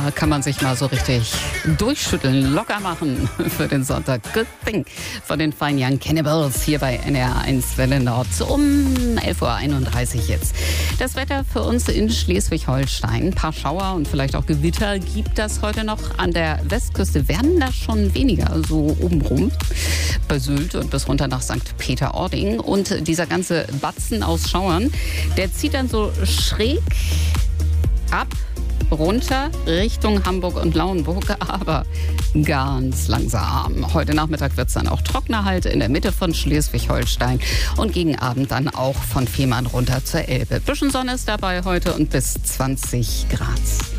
Da kann man sich mal so richtig durchschütteln, locker machen für den Sonntag. Good Thing von den Fine Young Cannibals hier bei NDR1 Welle Nord um 11.31 Uhr jetzt. Das Wetter für uns in Schleswig-Holstein. Ein paar Schauer und vielleicht auch Gewitter gibt das heute noch. An der Westküste werden das schon weniger, so obenrum. Bei Sylt und bis runter nach St. Peter-Ording. Und dieser ganze Batzen aus Schauern, der zieht dann so schräg ab, runter Richtung Hamburg und Lauenburg, aber ganz langsam. Heute Nachmittag wird es dann auch trockener halt in der Mitte von Schleswig-Holstein und gegen Abend dann auch von Fehmarn runter zur Elbe. Bisschen Sonne ist dabei heute und bis 20 Grad.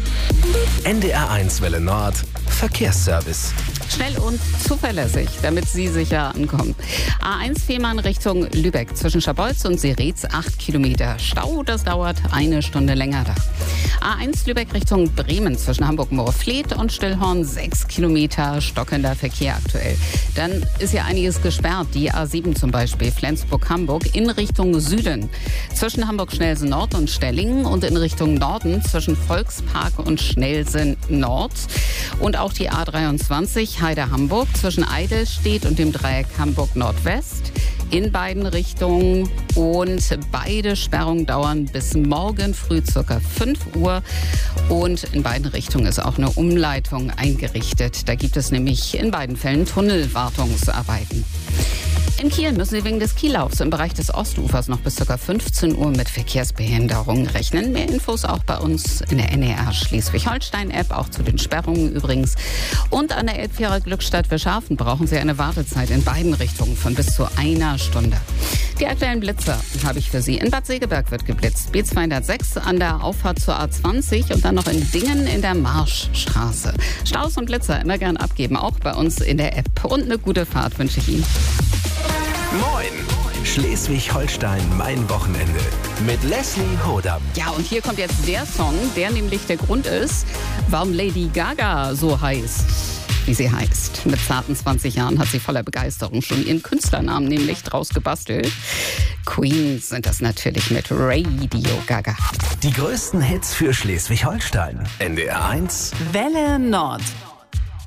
NDR1 Welle Nord Verkehrsservice. Schnell und zuverlässig, damit Sie sicher ankommen. A1 Fehmarn Richtung Lübeck zwischen Scharbeutz und Seretz 8 Kilometer Stau. Das dauert eine Stunde länger da. A1 Lübeck Richtung Bremen zwischen Hamburg-Moorfleet und Stillhorn 6 Kilometer stockender Verkehr aktuell. Dann ist ja einiges gesperrt. Die A7 zum Beispiel Flensburg-Hamburg in Richtung Süden zwischen Hamburg-Schnellsen Nord und Stellingen und in Richtung Norden zwischen Volkspark und Schnellsen Nord. Und auch die A23 Heide-Hamburg zwischen Eidelstedt und dem Dreieck Hamburg-Nordwest in beiden Richtungen. Und beide Sperrungen dauern bis morgen früh ca. 5 Uhr. Und in beiden Richtungen ist auch eine Umleitung eingerichtet. Da gibt es nämlich in beiden Fällen Tunnelwartungsarbeiten. In Kiel müssen Sie wegen des Kiellaufs im Bereich des Ostufers noch bis ca. 15 Uhr mit Verkehrsbehinderungen rechnen. Mehr Infos auch bei uns in der NDR Schleswig-Holstein-App, auch zu den Sperrungen übrigens. Und an der Elbfähre Glückstadt-Wischhafen brauchen Sie eine Wartezeit in beiden Richtungen von bis zu einer Stunde. Die aktuellen Blitzer habe ich für Sie. In Bad Segeberg wird geblitzt. B206 an der Auffahrt zur A20 und dann noch in Dingen in der Marschstraße. Staus und Blitzer immer gern abgeben, auch bei uns in der App. Und eine gute Fahrt wünsche ich Ihnen. Moin! Schleswig-Holstein, mein Wochenende. Mit Leslie Hodam. Ja, und hier kommt jetzt der Song, der nämlich der Grund ist, warum Lady Gaga so heißt, wie sie heißt. Mit zarten 20 Jahren hat sie voller Begeisterung schon ihren Künstlernamen nämlich draus gebastelt. Queen sind das natürlich mit Radio Gaga. Die größten Hits für Schleswig-Holstein. NDR1 Welle Nord.